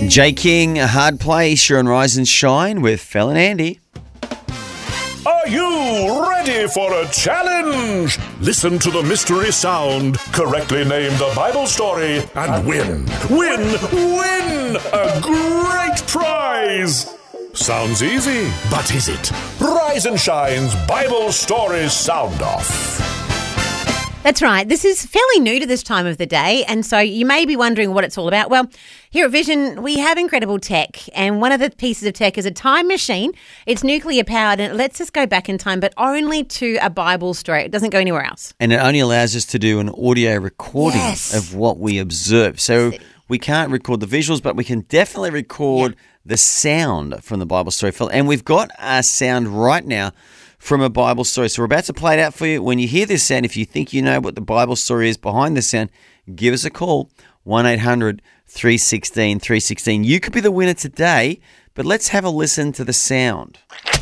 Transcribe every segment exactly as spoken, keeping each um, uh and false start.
Jay King, a hard play, sure on Rise and Shine with Phil and Andy. Are you ready for a challenge? Listen to the mystery sound, correctly name the Bible story, and win, win, win a great prize. Sounds easy, but is it? Rise and Shine's Bible Stories Sound Off. That's right. This is fairly new to this time of the day, and so you may be wondering what it's all about. Well, here at Vision, we have incredible tech, and one of the pieces of tech is a time machine. It's nuclear-powered, and it lets us go back in time, but only to a Bible story. It doesn't go anywhere else. And it only allows us to do an audio recording Yes. of what we observe. So we can't record the visuals, but we can definitely record Yeah. the sound from the Bible story. Phil. And we've got a sound right now from a Bible story. So we're about to play it out for you. When you hear this sound, if you think you know what the Bible story is behind the sound, give us a call, one eight hundred three one six three one six. You could be the winner today, but let's have a listen to the sound.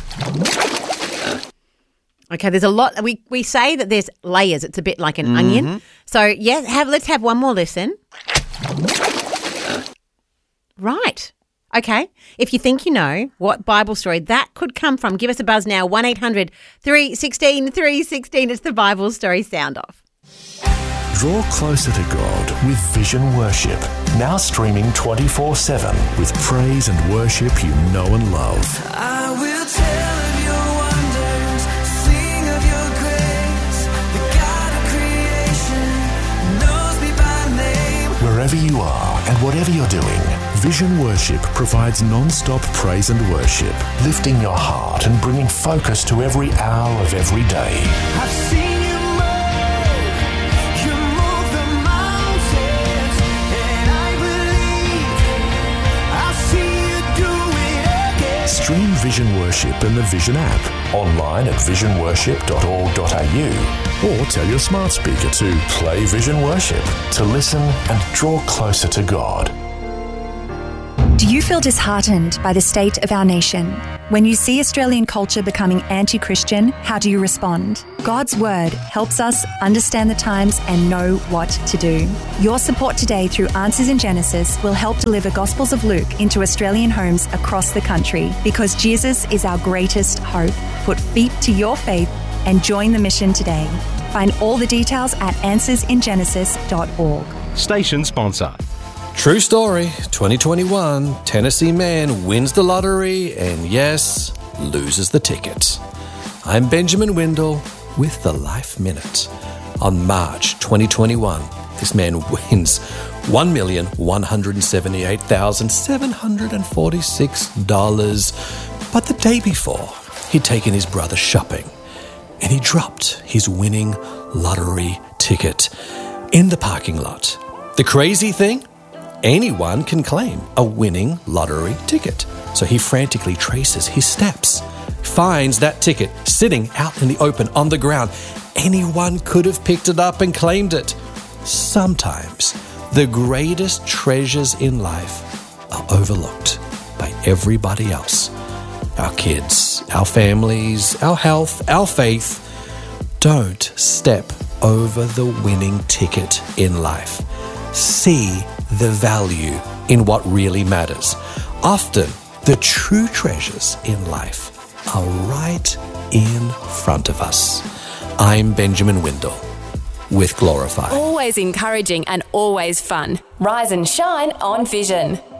Okay, there's a lot. We we say that there's layers. It's a bit like an Mm-hmm. onion. So, yeah, have let's have one more listen. Right. Okay. If you think you know what Bible story that could come from, give us a buzz now, one eight hundred three one six three one six. It's the Bible Story Sound Off. Draw closer to God with Vision Worship. Now streaming twenty-four seven with praise and worship you know and love. I will tell of your wonders, sing of your grace. The God of creation knows me by name. Wherever you are and whatever you're doing, Vision Worship provides non-stop praise and worship, lifting your heart and bringing focus to every hour of every day. I've seen you move, you move the mountains, and I believe I'll see you do it again. Stream Vision Worship in the Vision app, online at vision worship dot org dot a u, or tell your smart speaker to play Vision Worship to listen and draw closer to God. Do you feel disheartened by the state of our nation? When you see Australian culture becoming anti-Christian, how do you respond? God's Word helps us understand the times and know what to do. Your support today through Answers in Genesis will help deliver Gospels of Luke into Australian homes across the country, because Jesus is our greatest hope. Put feet to your faith and join the mission today. Find all the details at answers in genesis dot org. Station sponsor. True story, twenty twenty-one, Tennessee man wins the lottery and, yes, loses the ticket. I'm Benjamin Windle with the Life Minute. On March twenty twenty-one, this man wins one million one hundred seventy-eight thousand seven hundred forty-six dollars. But the day before, he'd taken his brother shopping and he dropped his winning lottery ticket in the parking lot. The crazy thing? Anyone can claim a winning lottery ticket. So he frantically traces his steps, finds that ticket sitting out in the open on the ground. Anyone could have picked it up and claimed it. Sometimes the greatest treasures in life are overlooked by everybody else. Our kids, our families, our health, our faith. Don't step over the winning ticket in life. See the value in what really matters. Often, the true treasures in life are right in front of us. I'm Benjamin Windle with Glorify. Always encouraging and always fun. Rise and shine on Vision.